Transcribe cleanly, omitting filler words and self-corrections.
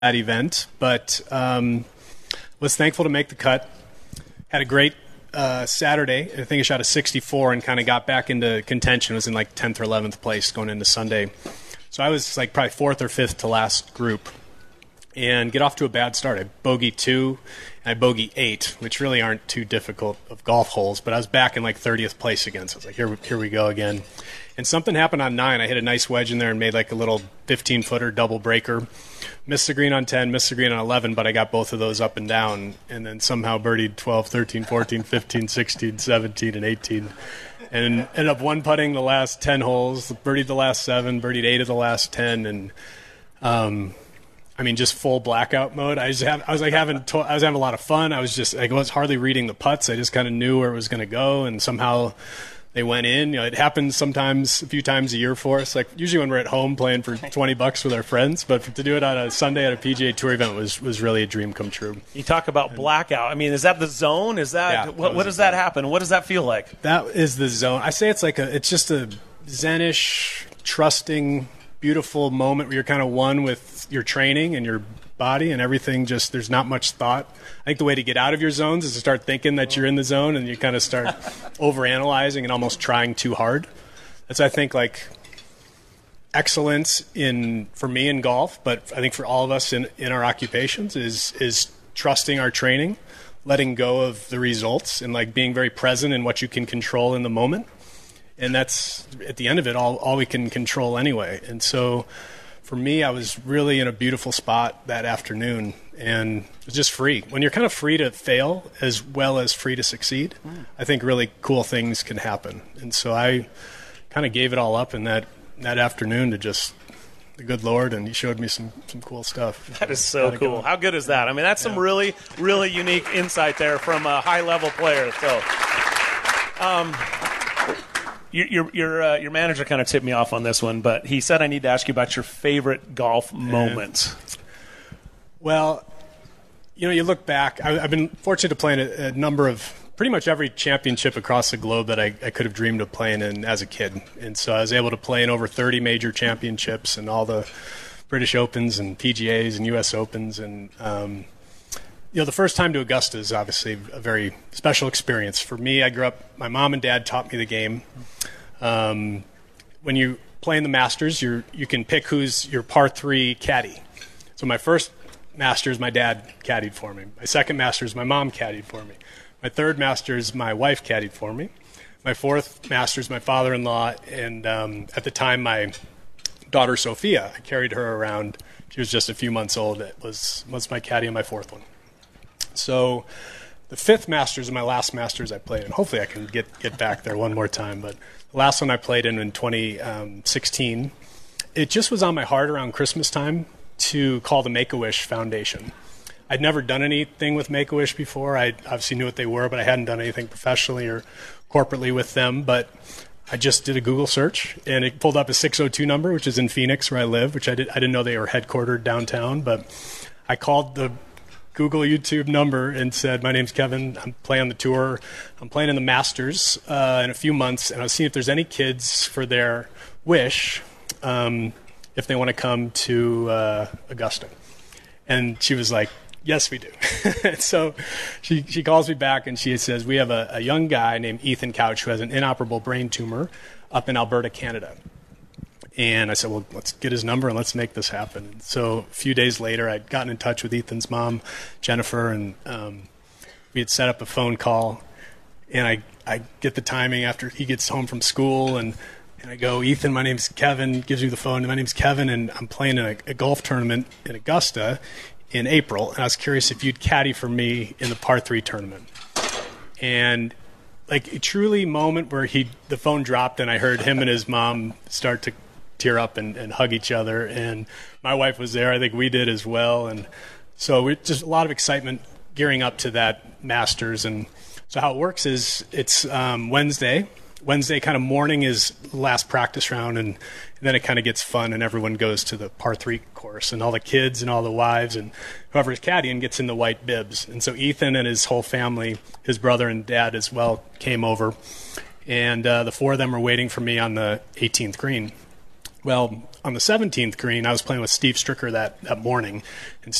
that event, but was thankful to make the cut. Had a great Saturday. I think I shot a 64 and kind of got back into contention. Was in like 10th or 11th place going into Sunday. So I was like probably 4th or 5th to last group and get off to a bad start. I bogeyed 2 and I bogeyed 8, which really aren't too difficult of golf holes, but I was back in like 30th place again. So I was like, here we go again. And something happened on 9. I hit a nice wedge in there and made like a little 15-footer double breaker. Missed the green on 10, missed the green on 11, but I got both of those up and down, and then somehow birdied 12, 13, 14, 15, 16, 17, and 18. And ended up one-putting the last 10 holes, birdied the last 7, birdied 8 of the last 10, and I mean, just full blackout mode. I was having a lot of fun. I was hardly reading the putts. I just kind of knew where it was going to go, and somehow they went in. It happens sometimes, a few times a year for us. Like usually when we're at home playing for $20 with our friends, but to do it on a Sunday at a PGA Tour event was really a dream come true. You talk about blackout. I mean, is that the zone? Is that what does that happen? What does that feel like? That is the zone. I say it's just a zen-ish, trusting, beautiful moment where you're kind of one with your training and your body and everything. Just there's not much thought. I think the way to get out of your zones is to start thinking that you're in the zone, and you kind of start overanalyzing and almost trying too hard. That's, I think, like excellence for me in golf, but I think for all of us in our occupations is trusting our training, letting go of the results, and like being very present in what you can control in the moment. And that's, at the end of it, all we can control anyway. And so for me, I was really in a beautiful spot that afternoon, and it was just free. When you're kind of free to fail as well as free to succeed, I think really cool things can happen. And so I kind of gave it all up in that afternoon to just the good Lord, and he showed me some cool stuff. That is so cool. How good is that? I mean, that's some really, really unique insight there from a high-level player. So your manager kind of tipped me off on this one, but he said I need to ask you about your favorite golf moment. Well, you look back. I've been fortunate to play in a number of pretty much every championship across the globe that I could have dreamed of playing in as a kid. And so I was able to play in over 30 major championships and all the British Opens and PGAs and U.S. Opens. And, the first time to Augusta is obviously a very special experience. For me, I grew up, my mom and dad taught me the game. When you play in the Masters, you can pick who's your par 3 caddy. So my first Masters, my dad caddied for me. My second Masters, my mom caddied for me. My third Masters, my wife caddied for me. My fourth Masters, my father-in-law, and at the time, my daughter Sophia, I carried her around. She was just a few months old. It was my caddy on my fourth one. So the fifth Masters is my last Masters I played in. Hopefully I can get back there one more time. But the last one I played in 2016, it just was on my heart around Christmas time to call the Make-A-Wish Foundation. I'd never done anything with Make-A-Wish before. I obviously knew what they were, but I hadn't done anything professionally or corporately with them. But I just did a Google search, and it pulled up a 602 number, which is in Phoenix, where I live, which I didn't know they were headquartered downtown. But I called the Google YouTube number and said, my name's Kevin. I'm playing on the tour. I'm playing in the Masters in a few months, and I was seeing if there's any kids for their wish if they want to come to Augusta. And she was like, yes, we do. So she calls me back and she says, we have a young guy named Ethan Couch who has an inoperable brain tumor up in Alberta, Canada. And I said, well, let's get his number and let's make this happen. And so a few days later, I'd gotten in touch with Ethan's mom, Jennifer, and we had set up a phone call. And I get the timing after he gets home from school, and I go, Ethan, my name's Kevin. Gives me the phone. My name's Kevin, and I'm playing in a golf tournament in Augusta in April, and I was curious if you'd caddy for me in the par 3 tournament. And like a truly moment where the phone dropped and I heard him and his mom start to tear up and hug each other, and my wife was there. I think we did as well. And so we just a lot of excitement gearing up to that Masters. And so how it works is it's Wednesday kind of morning is the last practice round, and then it kind of gets fun and everyone goes to the par 3 course, and all the kids and all the wives and whoever's caddying gets in the white bibs. And so Ethan and his whole family, his brother and dad as well, came over, and the 4 of them were waiting for me on the 18th green. Well, on the 17th green, I was playing with Steve Stricker that morning, and